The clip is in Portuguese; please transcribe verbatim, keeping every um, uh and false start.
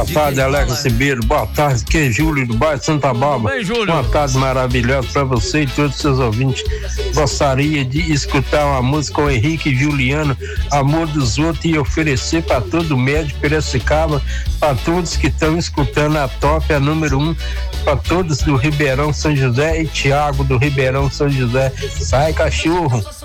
Boa tarde, Alex Ribeiro. Boa tarde, que é Júlio do bairro Santa Bárbara. Bem, Júlio. Uma tarde maravilhosa para você e todos os seus ouvintes. Gostaria de escutar uma música com o Henrique e Juliano, Amor dos Outros, e oferecer para todo médico Piracicaba, para todos que estão escutando a top, a número um, para todos do Ribeirão São José e Tiago do Ribeirão São José. Sai, cachorro!